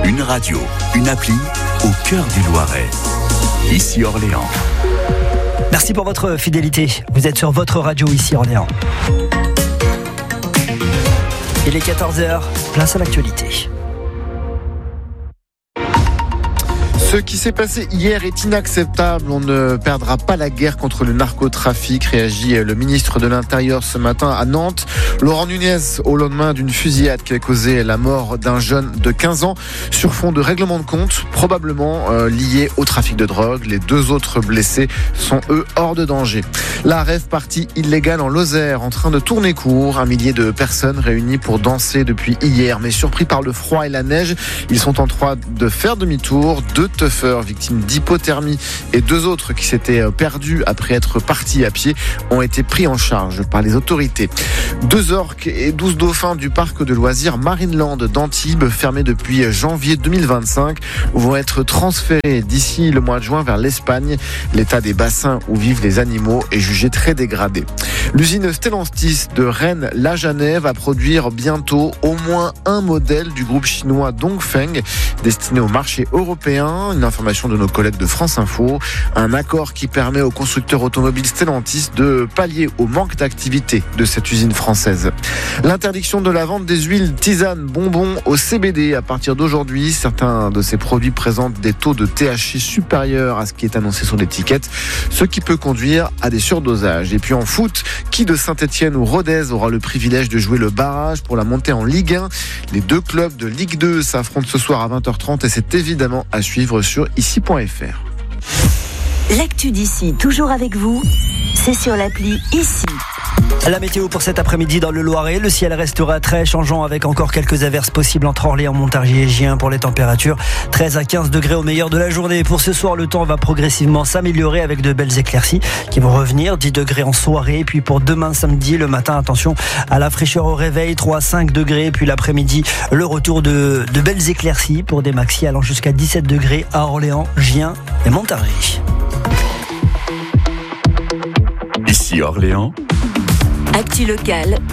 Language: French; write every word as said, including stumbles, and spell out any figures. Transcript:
Une radio, une appli au cœur du Loiret. Ici Orléans. Merci pour votre fidélité. Vous êtes sur votre radio ici Orléans. Il est quatorze heures, place à l'actualité. Ce qui s'est passé hier est inacceptable. On ne perdra pas la guerre contre le narcotrafic, réagit le ministre de l'Intérieur ce matin à Nantes. Laurent Nunez, au lendemain d'une fusillade qui a causé la mort d'un jeune de quinze ans sur fond de règlement de compte, probablement euh, lié au trafic de drogue. Les deux autres blessés sont eux hors de danger. La rave party illégale en Lozère en train de tourner court. Un millier de personnes réunies pour danser depuis hier, mais surpris par le froid et la neige, ils sont en train de faire demi-tour. Deux teufeurs victimes d'hypothermie et deux autres qui s'étaient perdus après être partis à pied ont été pris en charge par les autorités. Deux orques et douze dauphins du parc de loisirs Marineland d'Antibes, fermé depuis janvier deux mille vingt-cinq, vont être transférés d'ici le mois de juin vers l'Espagne. L'état des bassins où vivent les animaux est jugé très dégradé. L'usine Stellantis de Rennes-La Janée va produire bientôt au moins un modèle du groupe chinois Dongfeng destiné au marché européen. Une information de nos collègues de France Info. Un accord qui permet aux constructeurs automobiles Stellantis de pallier au manque d'activité de cette usine française. L'interdiction de la vente des huiles, tisanes, bonbons au C B D à partir d'aujourd'hui. Certains de ces produits présentent des taux de T H C supérieurs à ce qui est annoncé sur l'étiquette, ce qui peut conduire à des surdosages. Et puis en foot, qui de Saint-Etienne ou Rodez aura le privilège de jouer le barrage pour la montée en Ligue un? Les deux clubs de Ligue deux s'affrontent ce soir à vingt heures trente et c'est évidemment à suivre sur ici point f r. L'actu d'ici, toujours avec vous, c'est sur l'appli Ici. La météo pour cet après-midi dans le Loiret, le ciel restera très changeant avec encore quelques averses possibles entre Orléans, Montargis et Gien pour les températures. treize à quinze degrés au meilleur de la journée. Pour ce soir, le temps va progressivement s'améliorer avec de belles éclaircies qui vont revenir. dix degrés en soirée. Et puis pour demain samedi, le matin, attention à la fraîcheur au réveil, trois à cinq degrés. Et puis l'après-midi, le retour de, de belles éclaircies pour des maxis allant jusqu'à dix-sept degrés à Orléans, Gien et Montargis. Ici Orléans. Actu locale